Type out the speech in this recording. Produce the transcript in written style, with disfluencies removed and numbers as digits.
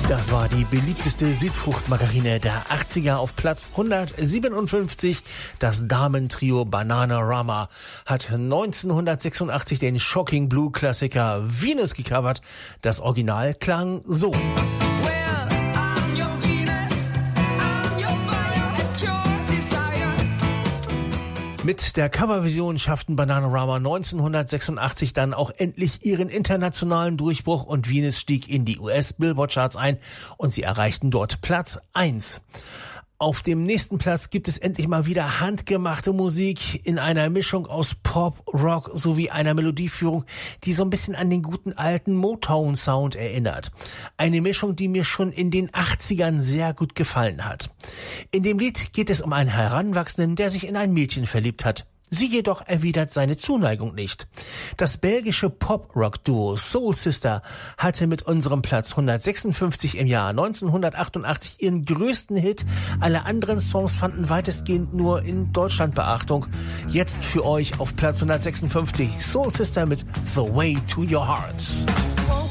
Das war die beliebteste Südfruchtmargarine der 80er auf Platz 157. Das Damentrio Bananarama hat 1986 den Shocking Blue Klassiker Venus gecovert. Das Original klang so. Mit der Coverversion schafften Bananarama 1986 dann auch endlich ihren internationalen Durchbruch und Venus stieg in die US-Billboard-Charts ein und sie erreichten dort Platz 1. Auf dem nächsten Platz gibt es endlich mal wieder handgemachte Musik in einer Mischung aus Pop, Rock sowie einer Melodieführung, die so ein bisschen an den guten alten Motown-Sound erinnert. Eine Mischung, die mir schon in den 80ern sehr gut gefallen hat. In dem Lied geht es um einen Heranwachsenden, der sich in ein Mädchen verliebt hat. Sie jedoch erwidert seine Zuneigung nicht. Das belgische Pop-Rock-Duo Soul Sister hatte mit unserem Platz 156 im Jahr 1988 ihren größten Hit. Alle anderen Songs fanden weitestgehend nur in Deutschland Beachtung. Jetzt für euch auf Platz 156 Soul Sister mit The Way to Your Heart.